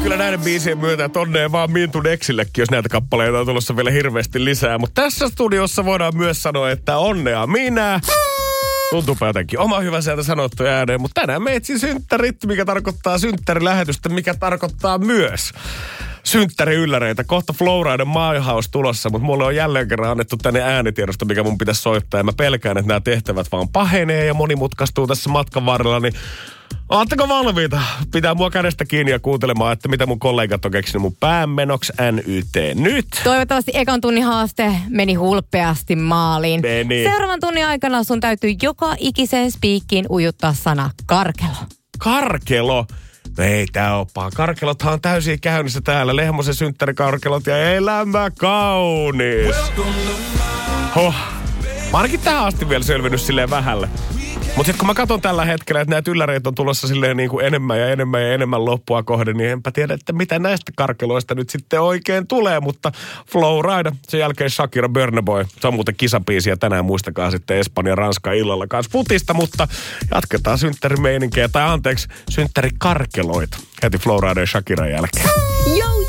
kyllä näiden biisien myötä, että onnea vaan Mintun Exillekin, jos näitä kappaleita on tulossa vielä hirveästi lisää. Mutta tässä studiossa voidaan myös sanoa, että onnea minä. Tuntuupa jotenkin oma hyvä sieltä sanottu ääneen, mutta tänään me etsin synttärit, mikä tarkoittaa synttärilähetystä, mikä tarkoittaa myös synttäriylläreitä. Kohta Flowriden My House tulossa, mutta mulle on jälleen kerran annettu tänne äänitiedosto, mikä mun pitäisi soittaa. Ja mä pelkään, että nämä tehtävät vaan pahenee ja monimutkaistuu tässä matkan varrella, niin ootteko valmiita? Pitää mua kädestä kiinni ja kuuntelemaan, että mitä mun kollegat on keksinyt mun päämenoksi NYT nyt. Toivottavasti ekan tunnin haaste meni hulppeasti maaliin. Meni. Seuraavan tunnin aikana sun täytyy joka ikiseen spiikkiin ujuttaa sana karkelo. Karkelo? No ei tää oo paha. Karkelothan on täysin käynnissä täällä. Lehmosen synttärikarkelot ja elämä kaunis. Mä ainakin tähän asti vielä selvinnyt silleen vähälle. Mutta sitten kun mä katson tällä hetkellä, että näitä ylläreitä on tulossa silleen niin kuin enemmän ja enemmän loppua kohden, niin enpä tiedä, että mitä näistä karkeloista nyt sitten oikein tulee. Mutta Flowride, sen jälkeen Shakira, Burna Boy. Se on muuten kisabiisi ja tänään muistakaa sitten Espanja, Ranska illalla kanssa futista, mutta jatketaan synttärimeininkiä, tai anteeksi, synttärikarkeloita heti Flowride ja Shakiran jälkeen. Joo!